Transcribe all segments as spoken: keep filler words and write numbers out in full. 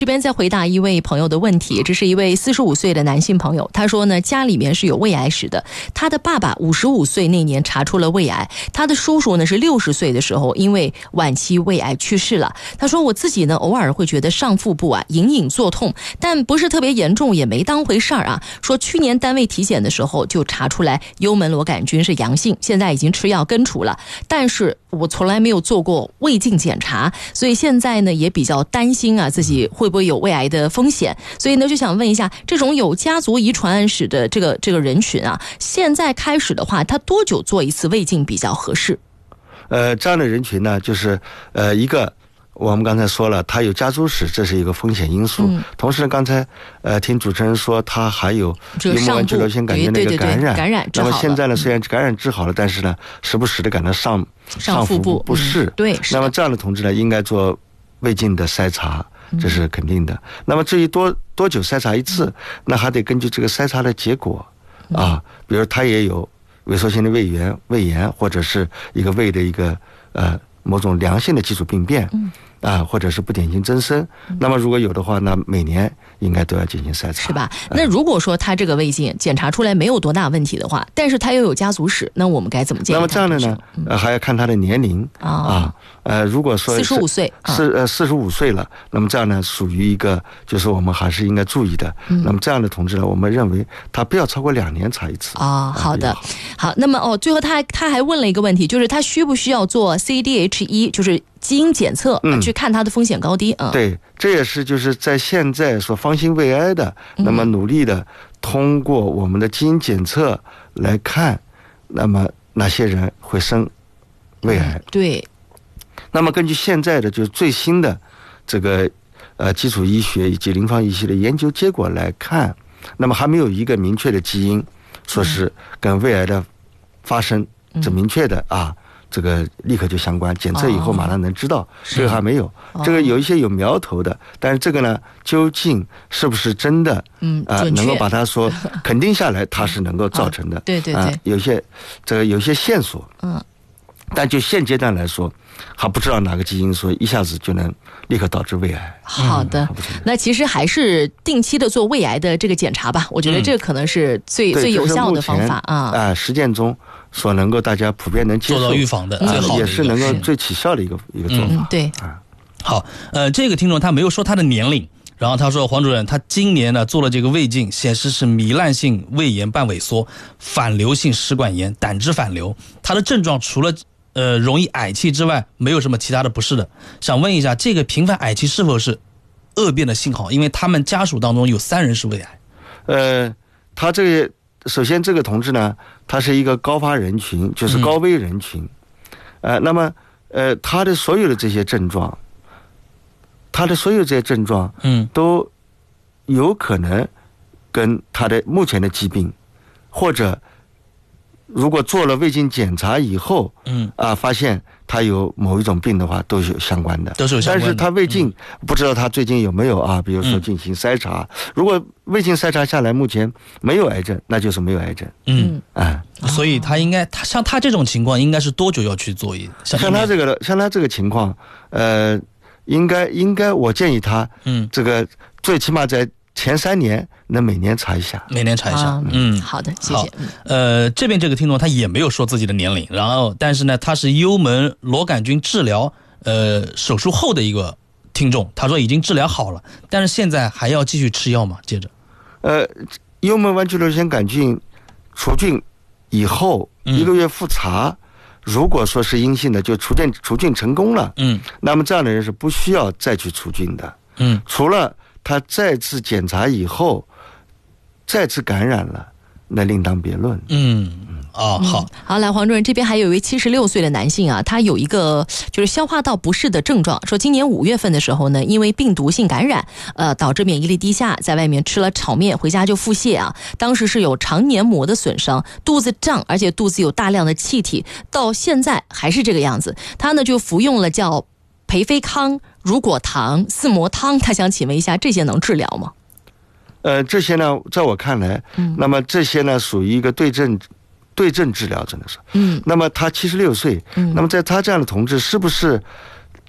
这边在回答一位朋友的问题，这是一位四十五岁的男性朋友，他说呢，家里面是有胃癌史的，他的爸爸五十五岁那年查出了胃癌，他的叔叔呢是六十岁的时候因为晚期胃癌去世了。他说我自己呢偶尔会觉得上腹部啊隐隐作痛，但不是特别严重，也没当回事儿啊。说去年单位体检的时候就查出来幽门螺杆菌是阳性，现在已经吃药根除了，但是我从来没有做过胃镜检查，所以现在呢也比较担心啊自己会不会有胃癌的风险，所以呢就想问一下，这种有家族遗传史的这个这个人群啊，现在开始的话，他多久做一次胃镜比较合适？ 呃，这样的人群呢，就是呃一个。我们刚才说了，他有家族史，这是一个风险因素。嗯、同时呢，刚才呃听主持人说，他还有幽门弯曲螺旋杆菌的一个感染。 感染那么现在呢，虽然感染治好了，但是呢，时不时的感到上上腹部不适。 嗯、对。 那么这样的同志呢，应该做胃镜的筛查，这是肯定的。嗯、那么至于多多久筛查一次，嗯、那还得根据这个筛查的结果啊，比如他也有萎缩性的胃炎、胃炎，或者是一个胃的一个呃。某种良性的基础病变，嗯，啊，或者是不典型增生，嗯、那么如果有的话，那每年应该都要进行筛查， 是吧？那如果说他这个胃镜检查出来没有多大问题的话，但是他又有家族史，那我们该怎么建议？ 那么这样的呢，嗯、呃，还要看他的年龄、哦、啊，呃，如果说四十五岁， 是呃四十五岁了，那么这样呢，属于一个就是我们还是应该注意的。嗯、那么这样的同志呢，我们认为他不要超过两年查一次。 哦，好的，好, 好。那么哦，最后他还他还问了一个问题，就是他需不需要做 C D H 一，就是基因检测，嗯、去看它的风险高低啊、嗯？ 对，这也是就是在现在所方兴未艾的，那么努力的通过我们的基因检测来看，那么哪些人会生胃癌？ 嗯、对。 那么根据现在的就是最新的这个呃基础医学以及临床医学的研究结果来看，那么还没有一个明确的基因说是跟胃癌的发生这明确的啊。这个立刻就相关，检测以后马上能知道，哦、这个还没有。哦、这个有一些有苗头的，但是这个呢，究竟是不是真的？ 嗯， 啊、呃，能够把它说肯定下来，它是能够造成的。 哦、对对对、呃， 有些这个有些线索。 嗯， 但就现阶段来说，还不知道哪个基因说一下子就能立刻导致胃癌。 好的，嗯、那其实还是定期的做胃癌的这个检查吧，我觉得这可能是最、嗯、最有效的方法啊。 啊、呃，实践中。所能够大家普遍能接受做到预防的最好的、 呃、也是能够最起效的一个一个做法。 嗯、对啊， 好，呃，这个听众他没有说他的年龄，然后他说黄主任，他今年呢做了这个胃镜，显示是糜烂性胃炎半萎缩、反流性食管炎、胆汁反流。他的症状除了呃容易嗳气之外，没有什么其他的不适的。想问一下，这个频繁嗳气是否是恶变的信号？因为他们家属当中有三人是胃癌。 呃，他这个。首先，这个同志呢，他是一个高发人群，就是高危人群，嗯、呃，那么呃，他的所有的这些症状，他的所有这些症状，嗯，都有可能跟他的目前的疾病，或者如果做了胃镜检查以后，嗯啊，发现他有某一种病的话，都是有相关的， 都是有相关的。 但是他胃镜、嗯、不知道他最近有没有啊，比如说进行筛查，嗯、如果胃镜筛查下来目前没有癌症，那就是没有癌症。 嗯啊，所以他应该，他像他这种情况，应该是多久要去做一？ 像他这个，像他这个情况，呃，应该应该，我建议他，嗯，这个最起码在前三年能每年查一下， 每年查一下。啊、 嗯，好的，谢谢。 呃，这边这个听众他也没有说自己的年龄，然后但是呢，他是幽门螺杆菌治疗呃手术后的一个听众，他说已经治疗好了，但是现在还要继续吃药吗？接着， 呃，幽门弯曲螺旋杆菌除菌以后、嗯、一个月复查，如果说是阴性的，就除菌除菌成功了，嗯，那么这样的人是不需要再去除菌的，嗯，除了他再次检查以后再次感染了，那另当别论。 嗯哦，好、 嗯，好，来，黄主任这边还有一位七十六岁的男性啊，他有一个就是消化道不适的症状，说今年五月份的时候呢，因为病毒性感染，呃，导致免疫力低下，在外面吃了炒面，回家就腹泻啊，当时是有肠黏膜的损伤，肚子胀，而且肚子有大量的气体，到现在还是这个样子。他呢就服用了叫培菲康、乳果糖、四磨汤，他想请问一下，这些能治疗吗？ 呃，这些呢，在我看来，嗯，那么这些呢属于一个对症。对症治疗真的是，嗯，那么他七十六岁，嗯，那么在他这样的同志，是不是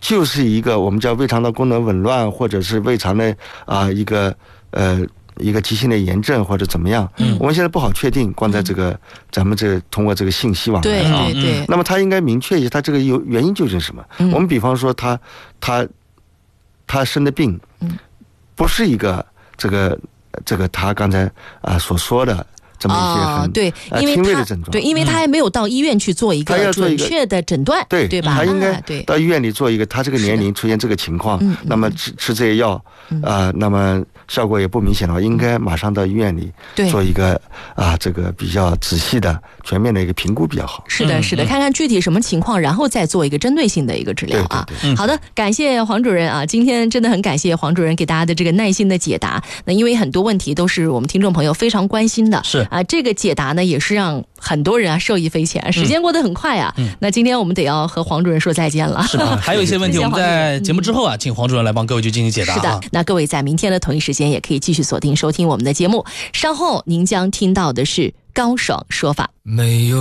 就是一个我们叫胃肠道功能紊乱，或者是胃肠的啊、呃、一个呃一个急性的炎症或者怎么样，嗯，我们现在不好确定，光在这个、嗯、咱们这个通过这个信息往来啊， 对对对， 那么他应该明确一下，他这个有原因究竟是什么？嗯、我们比方说他他他生的病，嗯，不是一个这个这个他刚才啊、呃、所说的。这么一些很、 哦、对，因为轻微的症状， 对，因为他还没有到医院去做一个准确的诊断， 对对吧？ 他应该到医院里做一个，他这个年龄出现这个情况，那么吃吃这些药啊、呃，那么效果也不明显的话，应该马上到医院里做一个啊这个比较仔细的、全面的一个评估比较好。 是的，是的，看看具体什么情况，然后再做一个针对性的一个治疗啊。 对对对， 好的，感谢黄主任啊，今天真的很感谢黄主任给大家的这个耐心的解答。那因为很多问题都是我们听众朋友非常关心的， 是啊，这个解答呢也是让很多人啊受益匪浅。时间过得很快啊，嗯、那今天我们得要和黄主任说再见了。 是的，还有一些问题我们在节目之后啊，请黄主任来帮各位去进行解答、啊。 是的，那各位在明天的同一时间也可以继续锁定收听我们的节目。稍后您将听到的是高爽说法。 没有